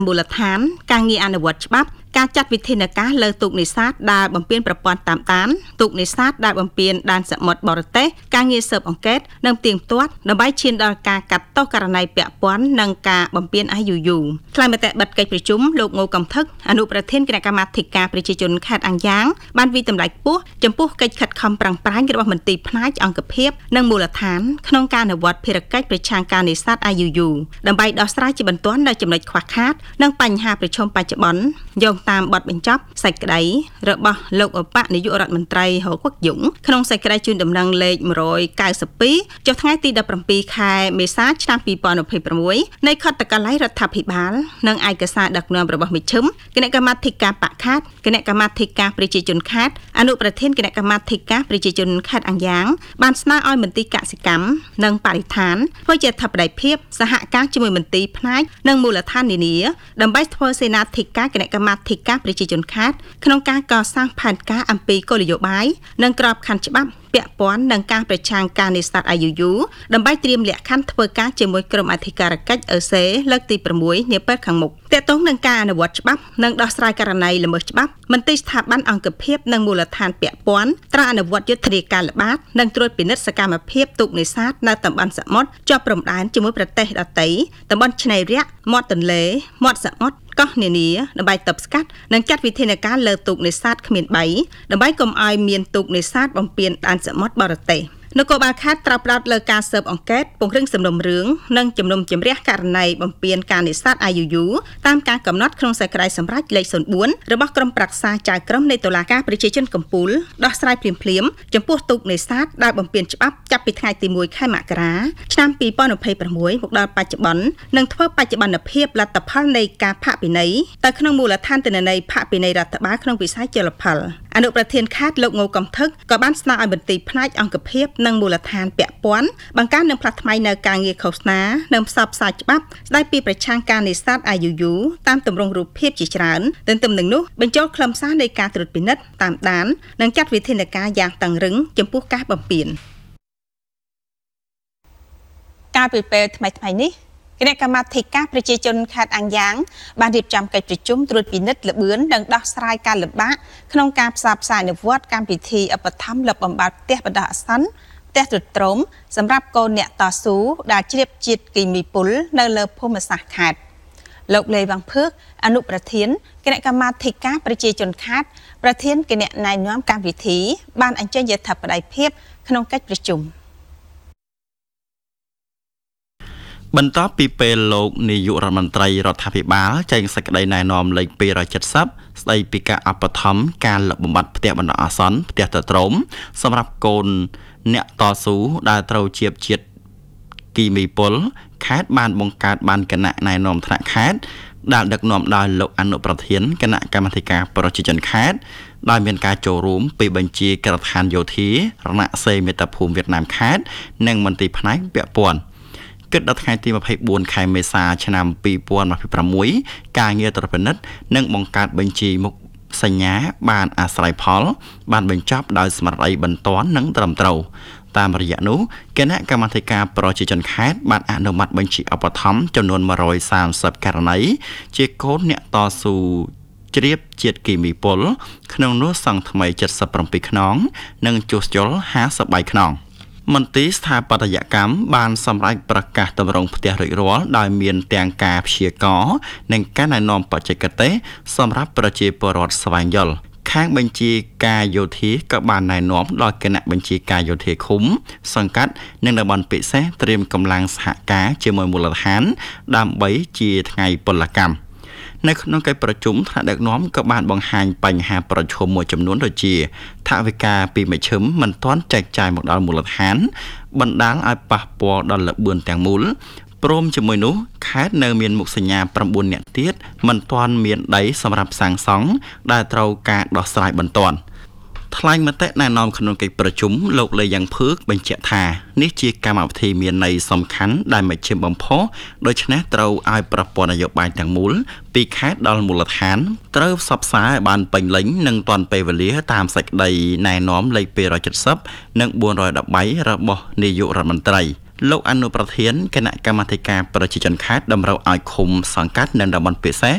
មូលដ្ឋានការងារអនុវត្តច្បាប់ការចាត់វិធានការលើទូកនេសាទដែលបំពេញប្រព័ន្ធតាមដានទូកនេសាទដែលបំពេញដែនសមុទ្របរទេសការងារស៊ើបអង្កេតនិងផ្ទៀងផ្ទាត់ដើម្បីឈានដល់ការកាត់ទោសករណីពាក់ព័ន្ធនឹងការបំពេញ IUU ថ្លែងមតិបិទកិច្ចប្រជុំលោកងូកំថឹកអនុប្រធានគណៈកម្មាធិការប្រជាជនខេត្តអង្យ៉ាងបានវិតម្លៃខ្ពស់ចំពោះកិច្ចខិតខំប្រឹងប្រែងរបស់មន្ទីរផ្នែកអង្គភាពនិងមូលដ្ឋានក្នុងការអនុវត្តភារកិច្ចប្រឆាំងការនេសាទ IUU ដើម្បីដោះស្រាយជាបន្ទាន់នៅចំណុចខ្វះខាតនិងបញ្ហាប្រឈមបច្ចុប្បន្នយោងតាមបទបញ្ចប់សេចក្តីរបស់លោកឧបនាយករដ្ឋមន្ត្រីហូកុកយុងក្នុងសេចក្តីជូនដំណឹងលេខ192ចុះថ្ងៃទី17ខែមេសាឆ្នាំ2026នៃខុទ្ទកាល័យរដ្ឋាភិបាលនិងឯកសារដឹកនាំរបស់មេឈឹមគណៈកម្មាធិការបកខេត្តគណៈកម្មាធិការប្រជាជនខេត្តអនុប្រធានគណៈកម្មាធិការប្រជាជនខេត្តអង្យ៉ាងបានស្នើឲ្យមន្ទីរកសិកម្មនិងបរិស្ថានធ្វើជាអធិបតីភាពសហការជាមួយមន្ទីរផ្នែកនិងមូលដ្ឋាននានាដើម្បីធ្វើសេនាធិការគណៈកម្មាធិការប្រជាជនខេត្តក្នុងការកសាងផែនការអំពីគោលនយោបាយនិងក្របខ័ណ្ឌច្បាប់ពាក់ព័ន្ធនឹងការប្រឆាំងការនេសាទ IUU ដើម្បីត្រៀមលក្ខខណ្ឌធ្វើការជាមួយក្រុមអធិការកិច្ចÖCលើកទី6នាពេលខាងមុខទាក់ទងនឹងការអនុវត្តច្បាប់និងដោះស្រាយករណីល្មើសច្បាប់មន្ទីរស្ថាប័នអង្គភាពនិងមូលដ្ឋានពាក់ព័ន្ធត្រូវអនុវត្តយុទ្ធនាការល្បាតនិងត្រួតពិនិត្យសកម្មភាពទូកនេសាទនៅតំបន់សមុទ្រជាប់ព្រំដែនជាមួយប្រទេសដទៃតំបន់ឆ្នេរយក្សមាត់ទន្លេមាត់សមុទ្រកោះនានាដើម្បីទប់ស្កាត់និងចាត់វិធានការលើទូកនេសាទគ្មានបីដើម្បីកុំឲ្យមានទូកនេសាទបំពានដែនសមុទ្របរទេសនគរបាលខេត្តត្រូវផ្ដោតលើការស៊ើបអង្កេតពង្រឹងសំណុំរឿងនិងជំនុំជម្រះករណីបំពានការនេសាទ IUU តាមការកំណត់ក្នុងសេចក្តីសម្រេចលេខ04របស់ក្រុមប្រឹក្សាចៅក្រមនៃតុលាការប្រជាជនកំពូលដោះស្រាយភ្លាមៗចំពោះទូកនេសាទដែលបំពានច្បាប់ចាប់ពីថ្ងៃទី1ខែមករាឆ្នាំ2026មកដល់បច្ចុប្បន្ននិងធ្វើបច្ចុប្បន្នភាពលទ្ធផលនៃការផាកពិន័យទៅក្នុងមូលដ្ឋានទិន្នន័យផាកពិន័យរដ្ឋបាលក្នុងវិស័យជលផលអនុប្រធានខេត្តលោកងូកំថឹកក៏បានស្នើឲ្យមន្ទីរផ្នែកអង្គភាពនិងមូលដ្ឋានពាក់ព័ន្ធបង្កើននិងផ្លាស់ថ្មីនៅការងារឃោសនានិងផ្សព្វផ្សាយច្បាប់ស្តីពីប្រឆាំងការនេសាទ IUU តាមទម្រង់រូបភាពជាច្រើនទន្ទឹមនឹងនោះបញ្ចូលខ្លឹមសារនៃការត្រួតពិនិត្យតាមដាននិងចាត់វិធានការយ៉ាងតឹងរឹងចំពោះការបំពានការពីពេលថ្មីៗនេះគណៈកម្មាធិការប្រជាជនខេត្តអង្យ៉ាងបានរៀបចំកិច្ចប្រជុំត្រួតពិនិត្យល្បឿននិងដោះស្រាយការលំបាកក្នុងការផ្សព្វផ្សាយអនុវត្តកម្មវិធីឧបត្ថម្ភលុបបំបាត់ផ្ទះបណ្ដោះអាសន្នផ្ទះទ្រុឌទ្រោមសម្រាប់កូនអ្នកតស៊ូដែលជ្រាបជាតិគីមីពុលនៅលើភូមិសាស្ត្រខេត្តលោកលេវ៉ាងភឿកអនុប្រធានគណៈកម្មាធិការប្រជាជនខេត្តប្រធានគណៈណែនាំកម្មវិធីបានអញ្ជើញយថាបតីភាពក្នុងកិច្ចប្រជុំបន្ទាប់ពីពេលលោកនាយករដ្ឋមន្ត្រីរដ្ឋាភិបាលចេញសេចក្តីណែនាំលេខ270ស្តីពីការអបថម្មការលុបបំបាត់ផ្ទះបណ្ដោះអាសន្នផ្ទះទ្រុឌទ្រោមសម្រាប់កូនអ្នកតស៊ូដែលត្រូវជ្រាបជាតិគីមីពុលខេត្តបានបង្កើតបានគណៈណែនាំថ្នាក់ខេត្តដែលដឹកនាំដោយលោកអនុប្រធានគណៈកម្មាធិការប្រជាជនខេត្តដោយមានការចូលរួមពីបញ្ជាការដ្ឋានយោធារណសេរីមាតុភូមិវៀតណាមខេត្តនិងមន្ទីរផ្នែកពាក់ព័ន្ធគិតដល់ថ្ងៃទី24ខែមេសាឆ្នាំ2026ការងារត្រួតពិនិត្យនិងបង្កើតបញ្ជីមុខសញ្ញាបានអាស្រ័យផលបានបញ្ចប់ដោយស្មារតីបន្ទាន់និងត្រឹមត្រូវតាមរយៈនោះគណៈកម្មាធិការប្រជាជនខេត្តបានអនុម័តបញ្ជីឧបត្ថម្ភចំនួន130ករណីជាកូនអ្នកតស៊ូជ្រាបជាតិគីមីពុលក្នុងនោះសង់ថ្មី77ខ្នងនិងជួសជុល53ខ្នងមន្ទីរស្ថាបត្យកម្មបានសម្រេចប្រកាសទម្រង់ផ្ទះរួចរាល់ដោយមានទាំងការព្យាករណ៍និងការណែនាំបច្ចេកទេសសម្រាប់ប្រជាពលរដ្ឋស្វែងយល់ខាងបញ្ជាការយោធាក៏បានណែនាំដល់គណៈបញ្ជាការយោធាឃុំសង្កាត់និងតំបន់ពិសេសត្រៀមកម្លាំងសហការជាមួយមូលដ្ឋានដើម្បីជាថ្ងៃពលកម្មនៅក្នុងកិច្ចប្រជុំថ្នាក់ដឹកនាំក៏បានបង្ហាញបញ្ហាប្រឈមមួយចំនួនដូចជាថវិកាពីមជ្ឈិមមិនទាន់ចែកចាយមកដល់មូលដ្ឋានបណ្ដាលឲ្យប៉ះពាល់ដល់ល្បឿនទាំងមូលព្រមជាមួយនោះខេត្តនៅមានមុខសញ្ញា9នាក់ទៀតមិនទាន់មានដីសម្រាប់សាងសង់ដែលត្រូវការដោះស្រាយបន្ទាន់ថ្លែងមតិណែនាំក្នុងកិច្ចប្រជុំលោកលេយ៉ាងភឿកបញ្ជាក់ថានេះជាកម្មវិធីមានន័យសំខាន់ដែលមជ្ឈិមបំផុសដូច្នេះត្រូវឲ្យប្រព័ន្ធនយោបាយទាំងមូលពីខេត្តដល់មូលដ្ឋានត្រូវផ្សព្វផ្សាយឲ្យបានពេញលេញនិងទាន់ពេលវេលាតាមសេចក្តីណែនាំលេខ270និង413របស់នាយករដ្ឋមន្ត្រីលោកអនុប្រធានគណៈកម្មាធិការប្រជាជនខេត្តតម្រូវឲ្យឃុំសង្កាត់និងតំបន់ពិសេស